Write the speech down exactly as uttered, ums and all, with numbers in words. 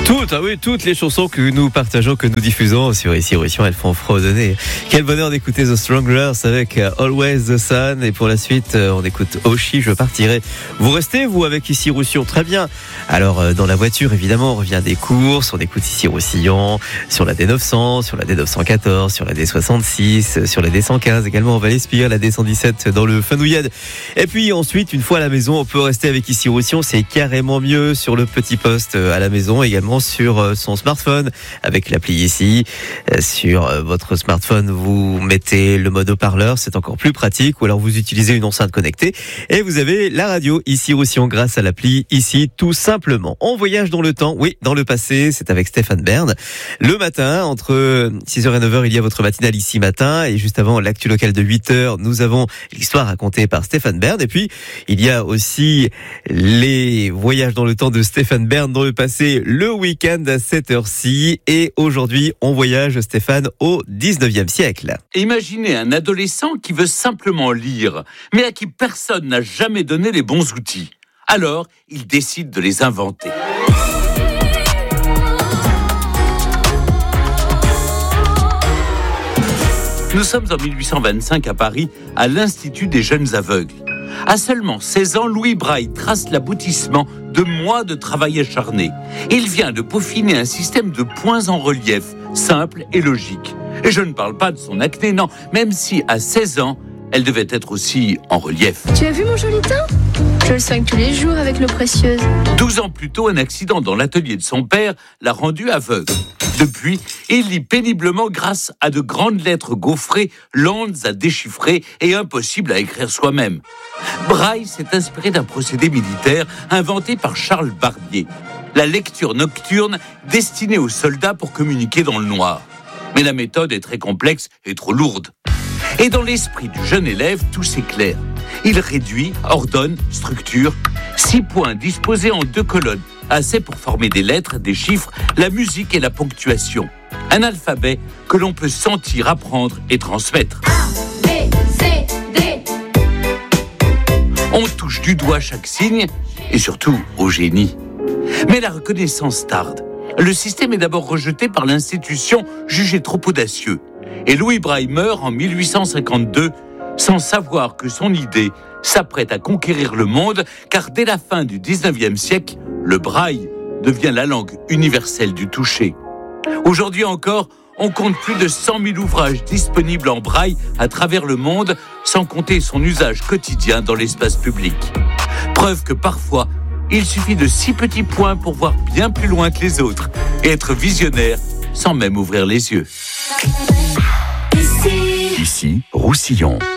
Toutes, ah oui, toutes les chansons que nous partageons, que nous diffusons sur Ici Roussillon, elles font fredonner. Quel bonheur d'écouter The Stranglers avec Always the Sun. Et pour la suite, on écoute Oshi, Je partirai. Vous restez, vous, avec Ici Roussillon? Très bien. Alors, dans la voiture, évidemment, on revient des courses. On écoute Ici Roussillon sur la D neuf cents, sur la D neuf cent quatorze, sur la D soixante-six, sur la D cent quinze, également en Val-Espire, la D cent dix-sept dans le Fenouillade. Et puis ensuite, une fois à la maison, on peut rester avec Ici Roussillon. C'est carrément mieux sur le petit poste à la maison, également sur son smartphone avec l'appli Ici. Sur votre smartphone, vous mettez le mode haut-parleur, c'est encore plus pratique, ou alors vous utilisez une enceinte connectée et vous avez la radio Ici Roussillon grâce à l'appli Ici, tout simplement. On voyage dans le temps, oui, dans le passé, c'est avec Stéphane Bern. Le matin, entre six heures et neuf heures, il y a votre matinale Ici Matin, et juste avant l'actu local de huit heures, nous avons l'histoire racontée par Stéphane Bern. Et puis, il y a aussi les voyages dans le temps de Stéphane Bern dans le passé, le week-end à cette heure-ci. Et aujourd'hui, on voyage, Stéphane, au dix-neuvième siècle. Imaginez un adolescent qui veut simplement lire, mais à qui personne n'a jamais donné les bons outils. Alors, il décide de les inventer. Nous sommes en mille huit cent vingt-cinq à Paris, à l'Institut des jeunes aveugles. À seulement seize ans, Louis Braille trace l'aboutissement de mois de travail acharné. Il vient de peaufiner un système de points en relief, simple et logique. Et je ne parle pas de son acné, non, même si à seize ans, elle devait être aussi en relief. Tu as vu mon joli teint ? Je le soigne tous les jours avec l'eau précieuse. douze ans plus tôt, un accident dans l'atelier de son père l'a rendu aveugle. Depuis, il lit péniblement grâce à de grandes lettres gaufrées, lentes à déchiffrer et impossibles à écrire soi-même. Braille s'est inspiré d'un procédé militaire inventé par Charles Barbier. La lecture nocturne destinée aux soldats pour communiquer dans le noir. Mais la méthode est très complexe et trop lourde. Et dans l'esprit du jeune élève, tout s'éclaire. Il réduit, ordonne, structure. Six points disposés en deux colonnes, assez pour former des lettres, des chiffres, la musique et la ponctuation. Un alphabet que l'on peut sentir, apprendre et transmettre. A, B, C, D. On touche du doigt chaque signe et surtout au génie. Mais la reconnaissance tarde. Le système est d'abord rejeté par l'institution jugée trop audacieux. Et Louis Braille meurt en mille huit cent cinquante-deux sans savoir que son idée s'apprête à conquérir le monde, car dès la fin du dix-neuvième siècle, le braille devient la langue universelle du toucher. Aujourd'hui encore, on compte plus de cent mille ouvrages disponibles en braille à travers le monde, sans compter son usage quotidien dans l'espace public. Preuve que parfois, il suffit de six petits points pour voir bien plus loin que les autres et être visionnaire sans même ouvrir les yeux. Ici, Ici, Roussillon.